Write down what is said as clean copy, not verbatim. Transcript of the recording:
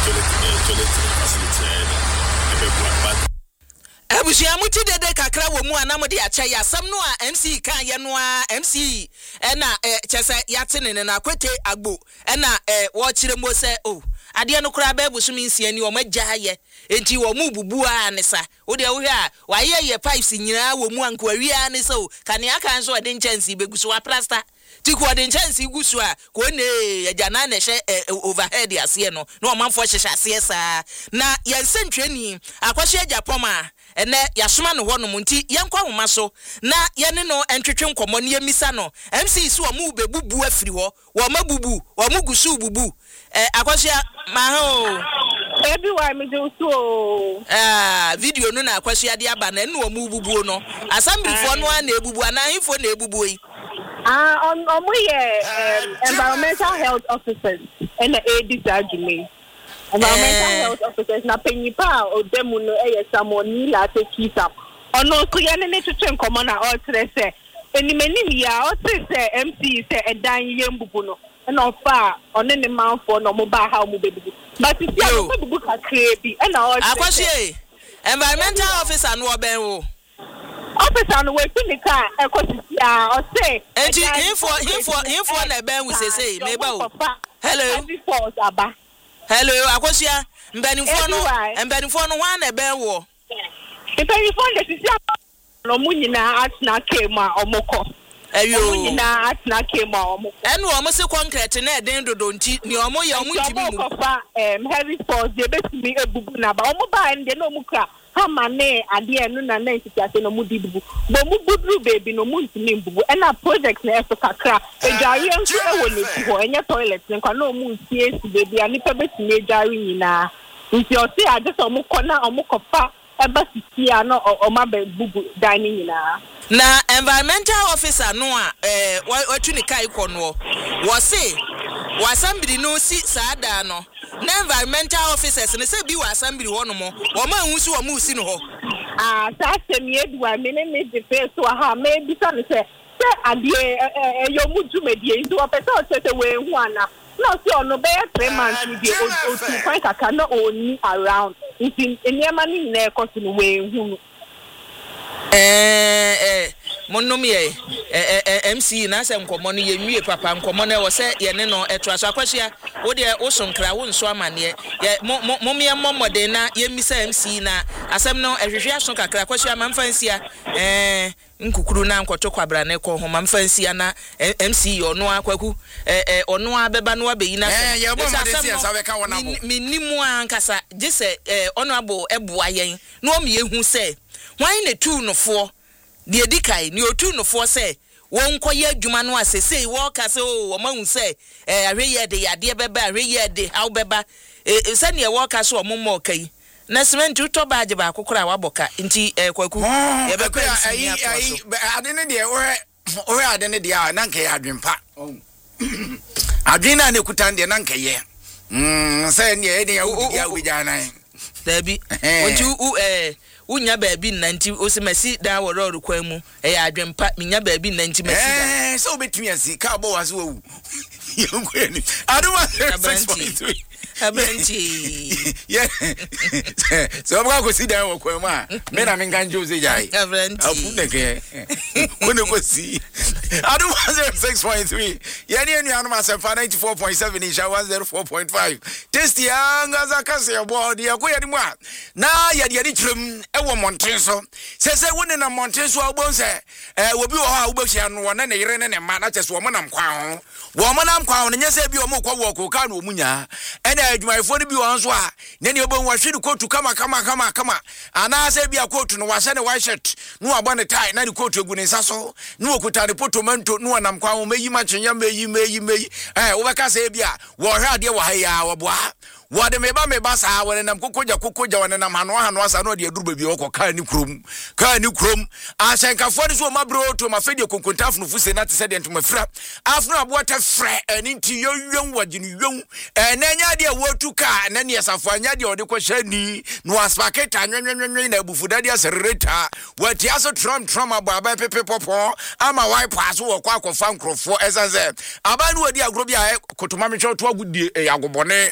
Abusia muti dede kakra wo mu anam de acha ya asam no a MC kan ye no a MC na chese yate ne na kwete agbo na wo kire mo se o ade no kra ba busu mi nsia ni o magya ye enti wo mu bubu a ne sa wo de wo hwe a wa ye pipes nyina wo mu anko awia ne so kan ya kan so de nchansi beguso wa plaster ti ko de nchansi guso a ko ne agya na ne hye overhead ase no na o manfo hye ase sa na yensentwani akwahye Japan a ene yasoma no hono munti yenkwa homa so na yene no entwetwe nkomo ne yemisa no MC so o mu bebubu afiri ho wo mabubu wo mu gusu bubu akwahye ma ho everyone me do so video no na akwahye ade aba na ene wo mu bubu no assembly fo no na ebubu ana hifo na ebubu yi environmental health officers and the AD Sajime. Environmental health officers na penyipa o demu no samoni la te kisa. Ono so ya ne twetwe nkomo na o tre se enimeni ya o tre se MC se edan yembubu no na ofa one ne manfo no mo ba ha mo bebubu. But si ya mo bebubu kakre bi na o akwahye environmental officer no oben wo officer no we clinical ekosisia o say enti info na ben we say meba o hello hello akwahye mbanifo no wa na ben wo mbanifo de sisia no munyina atna kema omoko munyina atna kema omoko enu omo se concrete na eden dodo nti ni omo ye omo ntimi mu heavy force de betimi ebubu na ba omo ba ende no mukra hama ne ade enu na na ntitiase no mu dibubu bo mu budru baby no mu ntimi mbubu na project na eso kakra ejari enso ewo ne ti ho enye toilet nkwa na omu ntie si baby ani pa betimi ejari nyina nti o se ade so omo kọ na omo kofa eba sitia no oma be bubu dining nyina na environmental officer no a watu ni kai kọ no wo se wasambiri no si saada no na environmental officers ne se bi wa assembly ho no mo wo ma hunsu wo mu si no ho sa se mi edua me ne me de face wa ha me bi sa ne se ade yo mu djumedie nti wo pese o se we hu ana no si ono be 3 months bi o tu find kaka no oni around nti eniema ni na ekosi no we hu no monnom ye MC na se nkomo no ye nwie papa nkomo na wo se ye ne no eto aso akwahia wo de wo sonkra wo nso amane ye momye momode na ye misa MC na asem no ehwehwe aso kakra akwahia mamfansia nkukuru na nkoto kwabra ne ko ho mamfansia na MC ono akwaku ono abeba no abeyi na ye bo madesi asa be ka wona bo minimu ankasa gise ono abo eboa yen no me yehu se wan ne tu no fo de edikai ni otu no fo se won koye adwuma no asese wo ka se o mahu se ahweye de yade beba ahweye de haw beba se ne wo ka se o mommo kai na cement to baaje ba kokora waboka nti kwaku ye be kwa ade ne de o ade ne de a na nka ya adwempa adwena ne kutan de na nka ye se ne ye de ya udi ya ubijana dabi wonti unya baabi nanti osimasi da woro kwan mu adwempa minya baabi nanti masi da so betumi asi ka bo waso wu yonkwani aduma 6.3 abranti yeah so ba ko si da wo kwan mu a me na menga njoze jai abranti afu deke wona ko si aduma 6.3 yani enu anu asemfa 94.7 isha 104.5 test yanga zakase obo de yakoya ni mu a na yade chirem ewo monten so sese woni na monten so obonse wobi wo ha ubehia no wona ne yire ne ma na chese wo monam kwa ho wo monam kwa ho ne nyese bi wo mokwa wo ko ka na omunya ene adwumayefo ni bi wo nso a ne ne obon wahwe ni kotu kama ana se bi akotu no wahye ne white shirt no abɔ ne tie na ne kotu egu ne nsa so no okuta ne potomanto no wanam kwa ho meyi ma twenya meyi wo beka se bi a wo hwe ade wo ha ya wo boa wade meba saa wone nam kokoja wone nam hano asa no de aduru baby wo ka ni krom asenkafo ni so mabro to mafedi konkontaf no fuse na tse de ntoma fra afno aboata frɛ ani nti yonwen wagini yon nanya de wotu ka na ne yasafo anya de ode kwahani no aspaketa nwenwenwen na abufudade asereta wati aso trom ababa pepe popo ama wipe aso wo kwa akofa nkrofo esanze abanu odi agro bia kotoma metwa to agudie agobone